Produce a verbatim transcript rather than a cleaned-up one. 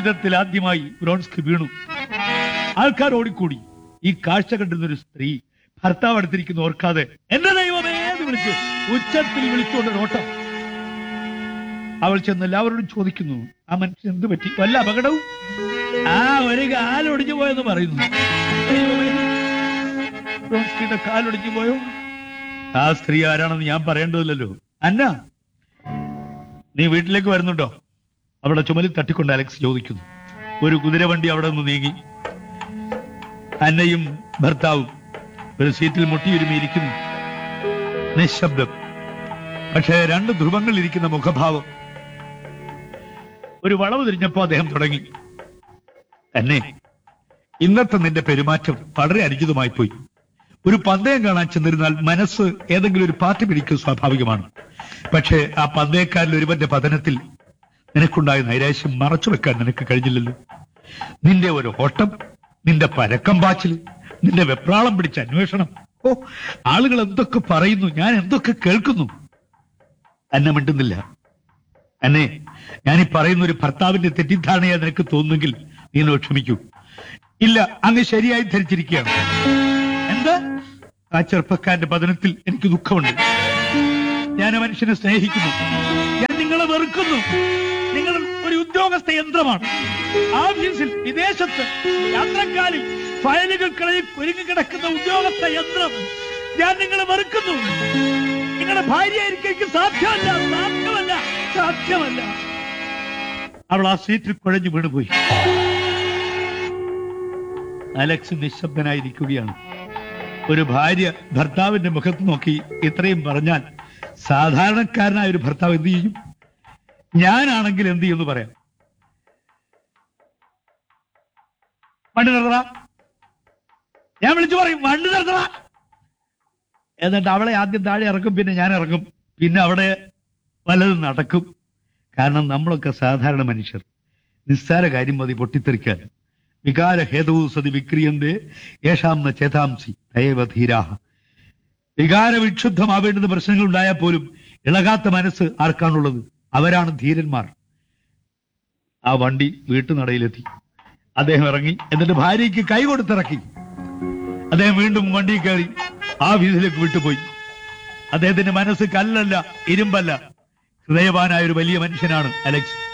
ജീവിതത്തിൽ ആദ്യമായി ബ്രോൺസ്കി വീണു. ആൾക്കാർ ഓടിക്കൂടി. ഈ കാഴ്ച കണ്ടിരുന്നൊരു സ്ത്രീ ഭർത്താവ് അടുത്തിരിക്കുന്ന ഓർക്കാതെ എന്റെ ദൈവമേ എന്ന് വിളിച്ച് ഉച്ചത്തിൽ വിളിച്ചുകൊണ്ട് ഓട്ടം. അവൾ ചെന്ന് എല്ലാവരോടും ചോദിക്കുന്നു, ആ മനുഷ്യൻ എന്ത് പറ്റി, വല്ല അപകടവും? ആ ഒരു കാലൊടിഞ്ഞു പോയെന്ന് പറയുന്നു. ബ്രോൺസ്കിയുടെ കാലൊടിഞ്ഞു പോയോ? ആ സ്ത്രീ ആരാണെന്ന് ഞാൻ പറയേണ്ടതില്ലല്ലോ. അന്ന, നീ വീട്ടിലേക്ക് വരുന്നുണ്ടോ? അവിടെ ചുമലിൽ തട്ടിക്കൊണ്ട് അലക്സ് ചോദിക്കുന്നു. ഒരു കുതിരവണ്ടി അവിടെ നിന്ന് നീങ്ങി. അന്നയും ഭർത്താവും ഒരു സീറ്റിൽ മുട്ടിയുരുമിയിരിക്കുന്നു. നിശബ്ദം. പക്ഷേ രണ്ട് ധ്രുവങ്ങൾ ഇരിക്കുന്ന മുഖഭാവം. ഒരു വളവ് തിരിഞ്ഞപ്പോ അദ്ദേഹം തുടങ്ങി. തന്നെ, ഇന്നത്തെ നിന്റെ പെരുമാറ്റം വളരെ അനുചിതമായി പോയി. ഒരു പന്തയം കാണാൻ ചെന്നിരുന്നാൽ മനസ്സ് ഏതെങ്കിലും ഒരു പാർട്ടി പിടിക്കുക സ്വാഭാവികമാണ്. പക്ഷേ ആ പന്തയക്കാരിൽ ഒരുവന്റെ പതനത്തിൽ നിനക്കുണ്ടായ നൈരാശ്യം മറച്ചു വെക്കാൻ നിനക്ക് കഴിഞ്ഞില്ലല്ലോ. നിന്റെ ഒരു ഓട്ടം, നിന്റെ പരക്കം പാച്ചിൽ, നിന്റെ വെപ്രാളം പിടിച്ച അന്വേഷണം. ഓ, ആളുകൾ എന്തൊക്കെ പറയുന്നു, ഞാൻ എന്തൊക്കെ കേൾക്കുന്നു. അന്ന മിണ്ടുന്നില്ല. അന്നെ, ഞാനീ പറയുന്ന ഒരു ഭർത്താവിന്റെ തെറ്റിദ്ധാരണയാ നിനക്ക് തോന്നുന്നെങ്കിൽ നീ എന്നോട് ക്ഷമിക്കൂ. ഇല്ല, അങ്ങ് ശരിയായി ധരിച്ചിരിക്കുകയാണ്. എന്താ? ആ ചെറുപ്പക്കാരന്റെ പതനത്തിൽ എനിക്ക് ദുഃഖമുണ്ട്. ഞാൻ ആ മനുഷ്യനെ സ്നേഹിക്കുന്നു. ഞാൻ നിങ്ങളെ വെറുക്കുന്നു. നിങ്ങൾ ഒരു ഉദ്യോഗസ്ഥ യന്ത്രമാണ്. ഓഫീസിൽ, വിദേശത്ത്, യാത്രക്കാരിൽ ഫയലുകൾക്കിടയിൽ കുരുങ്ങി കിടക്കുന്ന ഉദ്യോഗസ്ഥ യന്ത്രം. ഞാൻ നിങ്ങളെ വെറുക്കുന്നു. നിങ്ങളുടെ ഭാര്യയായിരിക്കും എനിക്ക് സാധ്യമല്ല, സാധ്യമല്ല, സാധ്യമല്ല. അവൾ ആ സീറ്റിൽ കുഴഞ്ഞു വീണുപോയി. അലക്സ് നിശബ്ദനായിരിക്കുകയാണ്. ഒരു ഭാര്യ ഭർത്താവിന്റെ മുഖത്ത് നോക്കി ഇത്രയും പറഞ്ഞാൽ സാധാരണക്കാരനായ ഒരു ഭർത്താവ് എന്ത് ചെയ്യും? ഞാനാണെങ്കിൽ എന്ത് ചെയ്യുമെന്ന് പറയാം. വണ്ടി നിർത്തറ, ഞാൻ വിളിച്ചു പറയും, വണ്ടി നിർത്തറ. എന്നിട്ട് അവളെ ആദ്യം താഴെ ഇറക്കും, പിന്നെ ഞാൻ ഇറങ്ങും, പിന്നെ അവിടെ പലതും നടക്കും. കാരണം നമ്മളൊക്കെ സാധാരണ മനുഷ്യർ. നിസ്സാര കാര്യം മതി പൊട്ടിത്തെറിക്കാൻ. വികാര ഹേതുവും സതി വിക്രിയന്തേ യേശാം ന ചേതാംസി ദൈവധീരാഹ. വികാര വിക്ഷുബ്ധമാവേണ്ടുന്ന പ്രശ്നങ്ങൾ ഉണ്ടായാൽ പോലും ഇളകാത്ത മനസ്സ് ആർക്കാണുള്ളത്? അവരാണ് ധീരന്മാർ. ആ വണ്ടി വീട്ടുനടയിലെത്തി. അദ്ദേഹം ഇറങ്ങി. എന്നിട്ട് ഭാര്യയ്ക്ക് കൈ കൊടുത്തിറക്കി. അദ്ദേഹം വീണ്ടും വണ്ടി കയറി ആ വീതിയിലേക്ക് വിട്ടുപോയി. അദ്ദേഹത്തിന്റെ മനസ്സ് കല്ലല്ല, ഇരുമ്പല്ല, ഹൃദയവാനായ ഒരു വലിയ മനുഷ്യനാണ് അലക്സ്.